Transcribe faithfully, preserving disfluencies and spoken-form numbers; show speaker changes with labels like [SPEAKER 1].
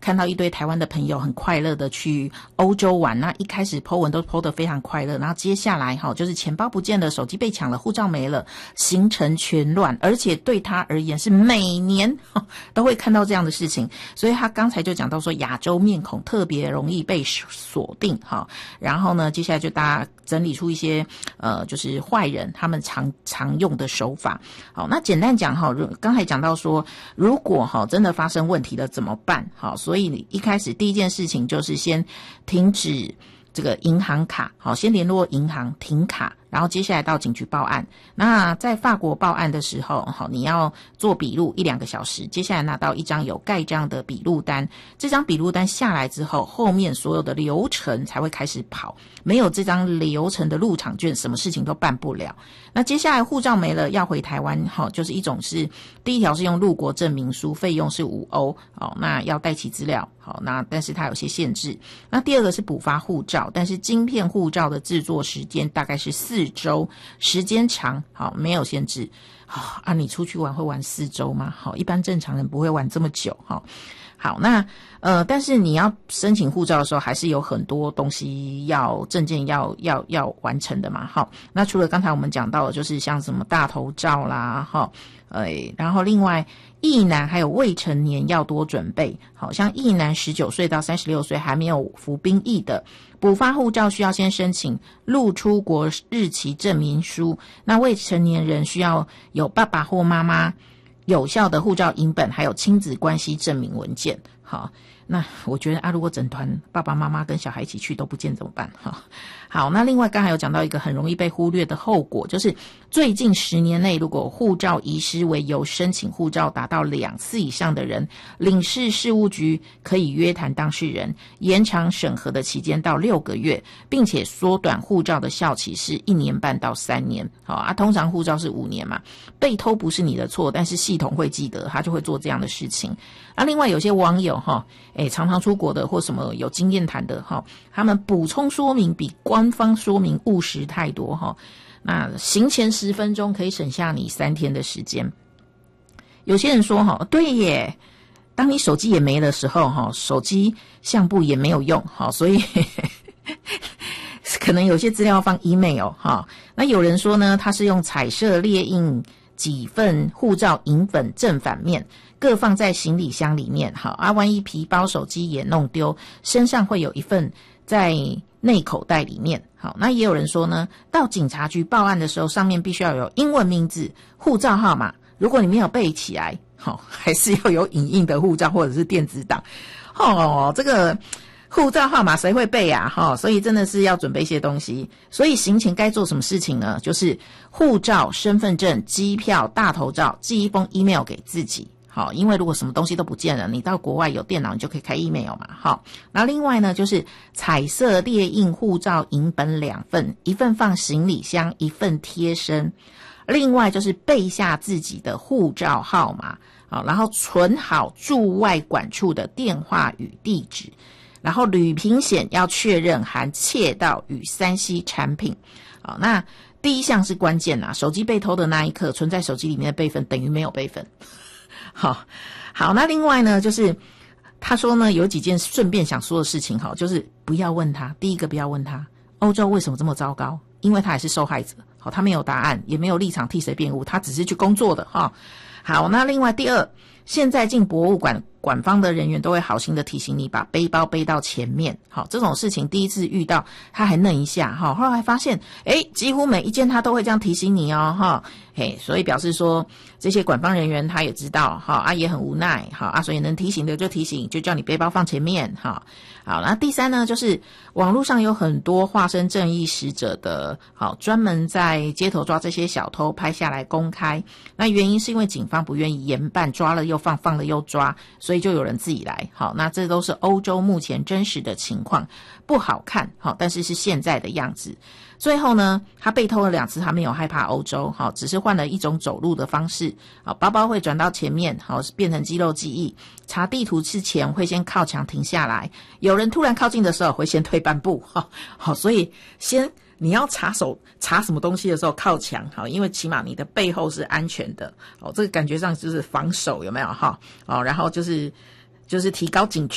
[SPEAKER 1] 看到一堆台湾的朋友很快乐的去欧洲玩，那一开始 po 文都 po 得非常快乐，然后接下来哈就是钱包不见了，手机被抢了，护照没了，行程全乱，而且对他而言是每年都会看到这样的事情，所以他刚才就讲到说亚洲面孔特别容易被锁定哈，然后呢接下来就大家整理出一些呃就是坏人他们常常用的手法。好，那简单讲哈，刚才讲到说如果哈真的发生问题了怎么办？好，所以你一开始第一件事情就是先停止这个银行卡，好，先联络银行停卡，然后接下来到警局报案。那在法国报案的时候，好，你要做笔录一两个小时，接下来拿到一张有盖章的笔录单，这张笔录单下来之后，后面所有的流程才会开始跑，没有这张流程的入场券，什么事情都办不了。那接下来护照没了要回台湾，好，就是一种是第一条是用入国证明书，费用是五欧，好，那要带齐资料，好，那但是它有些限制。那第二个是补发护照，但是晶片护照的制作时间大概是四周，时间长，好，没有限制。好啊，你出去玩会玩四周吗？好，一般正常人不会玩这么久，好。好，那呃，但是你要申请护照的时候，还是有很多东西要证件要要要完成的嘛。好，那除了刚才我们讲到的，就是像什么大头照啦，哈，呃，然后另外役男还有未成年要多准备。好像役男十九岁到三十六岁还没有服兵役的，补发护照需要先申请入出国日期证明书。那未成年人需要有爸爸或妈妈有效的护照影本，还有亲子关系证明文件。好，那我觉得啊，如果整团爸爸妈妈跟小孩一起去都不见怎么办？哈，好，那另外刚才有讲到一个很容易被忽略的后果，就是最近十年内，如果护照遗失为由申请护照达到两次以上的人，领事事务局可以约谈当事人，延长审核的期间到六个月，并且缩短护照的效期是一年半到三年。好啊，通常护照是五年嘛，被偷不是你的错，但是系统会记得，他就会做这样的事情。那、啊、另外有些网友哈，诶，常常出国的或什么有经验谈的哈，他们补充说明比官方说明务实太多哈。那行前十分钟可以省下你三天的时间。有些人说哈，对耶，当你手机也没的时候哈，手机相簿也没有用哈，所以可能有些资料要放 email 哈。那有人说呢，他是用彩色列印几份护照影本正反面，各放在行李箱里面，好啊，万一皮包手机也弄丢，身上会有一份在内口袋里面。好，那也有人说呢，到警察局报案的时候，上面必须要有英文名字、护照号码，如果你没有背起来，好，还是要有影印的护照或者是电子档。哦，这个护照号码谁会背啊？哈、哦，所以真的是要准备一些东西。所以行前该做什么事情呢？就是护照、身份证、机票、大头照，寄一封 email 给自己。好，因为如果什么东西都不见了，你到国外有电脑，你就可以开 email 嘛。好，那另外呢，就是彩色列印护照影本两份，一份放行李箱，一份贴身。另外就是背下自己的护照号码，好，然后存好驻外管处的电话与地址。然后旅平险要确认含窃盗与 三 C 产品。好，那第一项是关键啦，手机被偷的那一刻，存在手机里面的备份等于没有备份。好，好，那另外呢，就是他说呢，有几件顺便想说的事情，好，就是不要问他。第一个，不要问他欧洲为什么这么糟糕，因为他也是受害者。好，他没有答案，也没有立场替谁辩护，他只是去工作的哈。好，那另外第二，现在进博物馆，馆方的人员都会好心的提醒你把背包背到前面。好，这种事情第一次遇到他还愣一下哈，后来发现诶几乎每一件他都会这样提醒你哦哈，嘿，所以表示说这些馆方人员他也知道哈，啊也很无奈哈，啊所以能提醒的就提醒，就叫你背包放前面哈。好，那第三呢，就是网络上有很多化身正义使者的，好，专门在街头抓这些小偷，拍下来公开。那原因是因为警方不愿意严办，抓了又放，放了又抓，所以就有人自己来。好，那这都是欧洲目前真实的情况，不好看，好，但是是现在的样子。最后呢，他被偷了两次，他没有害怕欧洲，好，只是换了一种走路的方式，好，包包会转到前面，好，变成肌肉记忆。查地图之前会先靠墙停下来，有人突然靠近的时候会先退半步，好，好，所以先你要查手查什么东西的时候靠墙，好，因为起码你的背后是安全的，哦，这个感觉上就是防守，有没有哈？哦，然后就是就是提高警觉。